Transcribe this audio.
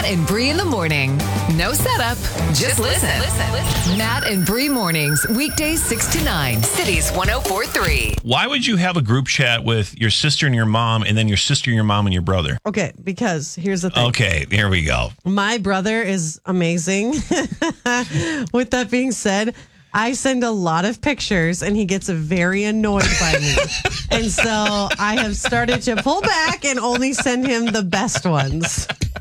Matt and Bree in the morning. No setup, just listen. Matt and Bree mornings, weekdays 6 to 9, Cities 104.3. Why would you have a group chat with your sister and your mom, and then your sister, your mom, and your brother? Okay, because here's the thing. Okay, here we go. My brother is amazing. With that being said, I send a lot of pictures and he gets very annoyed by me. And so I have started to pull back and only send him the best ones.